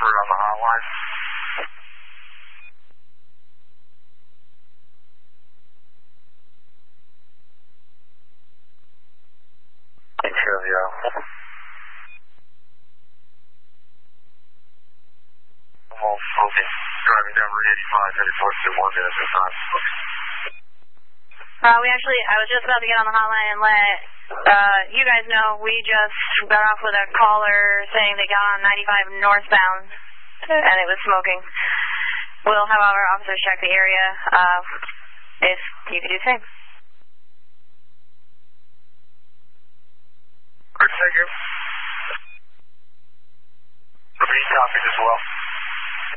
Rockford on the hotline. I'm all smoking. Driving down Route 85, headed towards New Orleans at this time. I was just about to get on the hotline and let you guys know we just got off with a caller saying they got on 95 northbound and it was smoking. We'll have our officers check the area if you could do the same. Thank you. Repeat copies as well.